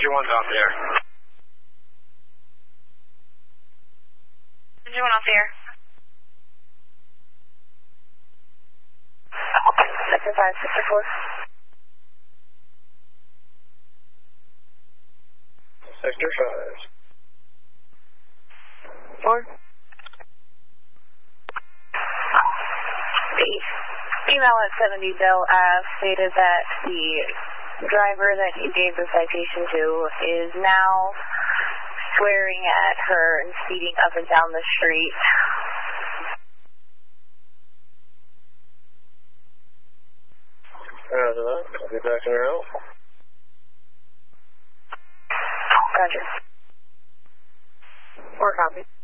Roger, one's off the air. Roger, one off the air. Sector 5, Sector 4. Sector 5. 4. The email at 70 Bell Ave stated that the driver that he gave the citation to is now swearing at her and speeding up and down the street. Roger that. I'll be back in her out. Roger. 4 copy.